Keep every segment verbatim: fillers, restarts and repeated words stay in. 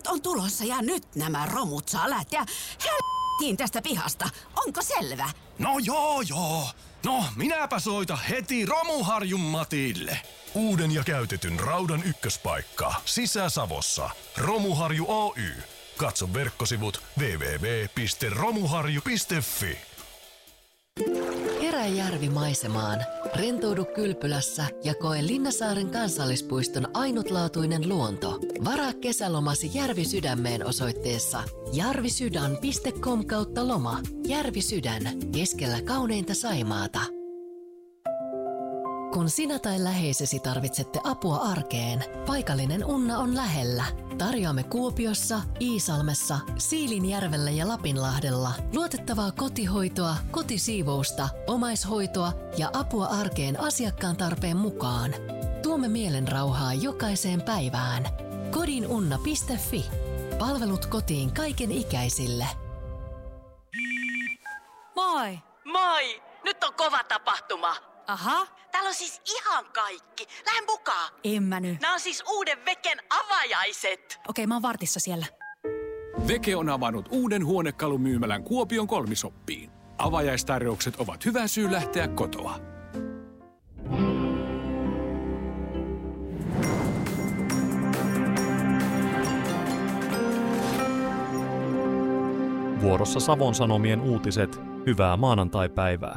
Kevät on tulossa ja nyt nämä romut saa lähteä helvettiin tästä pihasta. Onko selvä? No joo joo. No minäpä soita heti Romuharjun Matille. Uuden ja käytetyn raudan ykköspaikka Sisä-Savossa. Romuharju Oy. Katso verkkosivut double-u double-u double-u piste romuharju piste fi. Herää järvimaisemaan, rentoudu kylpylässä ja koe Linnasaaren kansallispuiston ainutlaatuinen luonto. Varaa kesälomasi Järvisydämeen osoitteessa jarvisydän piste com kautta loma. Järvisydän, keskellä kauneinta Saimaata. Kun sinä tai läheisesi tarvitsette apua arkeen, paikallinen Unna on lähellä. Tarjoamme Kuopiossa, Iisalmessa, Siilinjärvellä ja Lapinlahdella luotettavaa kotihoitoa, kotisiivousta, omaishoitoa ja apua arkeen asiakkaan tarpeen mukaan. Tuomme mielenrauhaa jokaiseen päivään. kodinunna piste fi. Palvelut kotiin kaiken ikäisille. Moi! Moi! Nyt on kova tapahtuma. Aha. Täällä on siis ihan kaikki. Lähde mukaan. En mä nyt. Nämä on siis uuden Veken avajaiset. Okei, mä oon vartissa siellä. Veke on avannut uuden huonekalumyymälän Kuopion Kolmisoppiin. Avajaistarjoukset ovat hyvä syy lähteä kotoa. Vuorossa Savon Sanomien uutiset. Hyvää maanantaipäivää.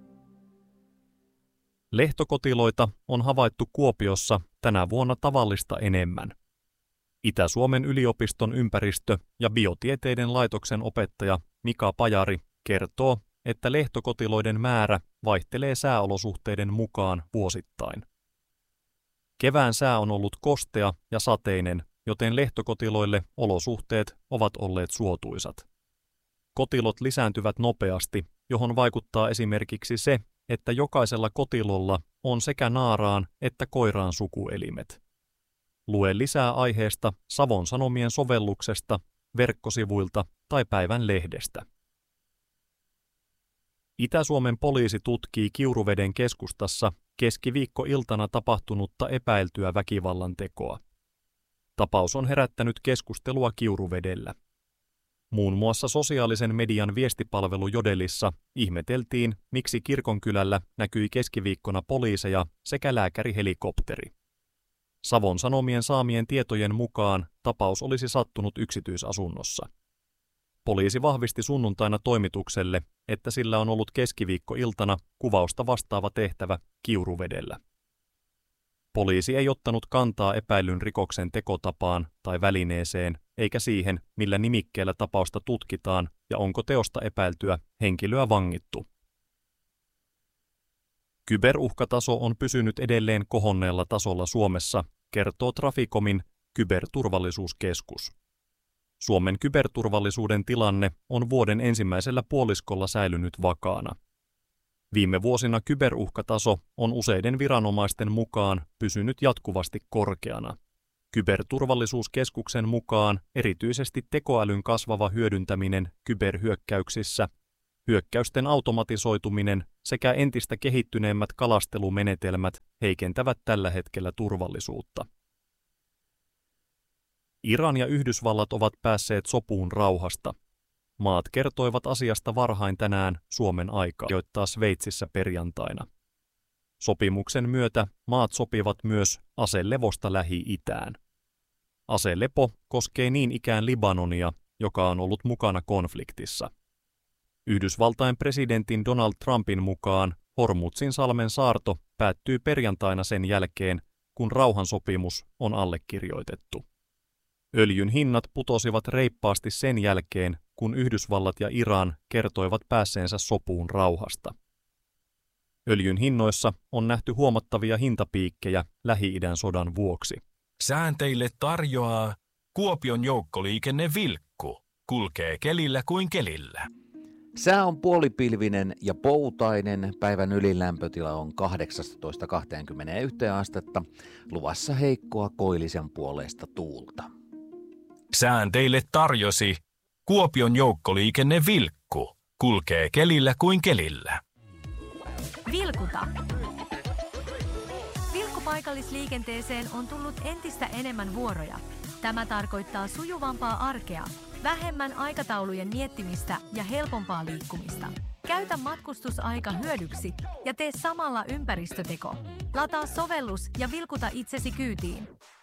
Lehtokotiloita on havaittu Kuopiossa tänä vuonna tavallista enemmän. Itä-Suomen yliopiston ympäristö- ja biotieteiden laitoksen opettaja Mika Pajari kertoo, että lehtokotiloiden määrä vaihtelee sääolosuhteiden mukaan vuosittain. Kevään sää on ollut kostea ja sateinen, joten lehtokotiloille olosuhteet ovat olleet suotuisat. Kotilot lisääntyvät nopeasti, johon vaikuttaa esimerkiksi se, että jokaisella kotilolla on sekä naaraan että koiraan sukuelimet. Lue lisää aiheesta Savon Sanomien sovelluksesta, verkkosivuilta tai päivän lehdestä. Itä-Suomen poliisi tutkii Kiuruveden keskustassa keskiviikkoiltana tapahtunutta epäiltyä väkivallan tekoa. Tapaus on herättänyt keskustelua Kiuruvedellä. Muun muassa sosiaalisen median viestipalvelu Jodelissa ihmeteltiin, miksi kirkonkylällä näkyi keskiviikkona poliiseja sekä lääkärihelikopteri. Savon Sanomien saamien tietojen mukaan tapaus olisi sattunut yksityisasunnossa. Poliisi vahvisti sunnuntaina toimitukselle, että sillä on ollut keskiviikkoiltana kuvausta vastaava tehtävä Kiuruvedellä. Poliisi ei ottanut kantaa epäillyn rikoksen tekotapaan tai välineeseen, eikä siihen, millä nimikkeellä tapausta tutkitaan ja onko teosta epäiltyä henkilöä vangittu. Kyberuhkataso on pysynyt edelleen kohonneella tasolla Suomessa, kertoo Traficomin kyberturvallisuuskeskus. Suomen kyberturvallisuuden tilanne on vuoden ensimmäisellä puoliskolla säilynyt vakaana. Viime vuosina kyberuhkataso on useiden viranomaisten mukaan pysynyt jatkuvasti korkeana. Kyberturvallisuuskeskuksen mukaan erityisesti tekoälyn kasvava hyödyntäminen kyberhyökkäyksissä, hyökkäysten automatisoituminen sekä entistä kehittyneemmät kalastelumenetelmät heikentävät tällä hetkellä turvallisuutta. Iran ja Yhdysvallat ovat päässeet sopuun rauhasta. Maat kertoivat asiasta varhain tänään Suomen aikaa, joittaa Sveitsissä perjantaina. Sopimuksen myötä maat sopivat myös aselevosta Lähi-itään. Aselepo koskee niin ikään Libanonia, joka on ollut mukana konfliktissa. Yhdysvaltain presidentin Donald Trumpin mukaan Hormuzin salmen saarto päättyy perjantaina sen jälkeen, kun rauhansopimus on allekirjoitettu. Öljyn hinnat putosivat reippaasti sen jälkeen, kun Yhdysvallat ja Iran kertoivat päässeensä sopuun rauhasta. Öljyn hinnoissa on nähty huomattavia hintapiikkejä Lähi-idän sodan vuoksi. Sään teille tarjoaa Kuopion joukkoliikenne Vilkku. Kulkee kelillä kuin kelillä. Sää on puolipilvinen ja poutainen. Päivän ylilämpötila on kahdeksastatoista kaksikymmentäyksi astetta. Luvassa heikkoa koillisen puoleista tuulta. Sään teille tarjosi Kuopion joukkoliikenne Vilkku. Kulkee kelillä kuin kelillä. Vilkuta. Vilkkupaikallisliikenteeseen on tullut entistä enemmän vuoroja. Tämä tarkoittaa sujuvampaa arkea, vähemmän aikataulujen miettimistä ja helpompaa liikkumista. Käytä matkustusaika hyödyksi ja tee samalla ympäristöteko. Lataa sovellus ja vilkuta itsesi kyytiin.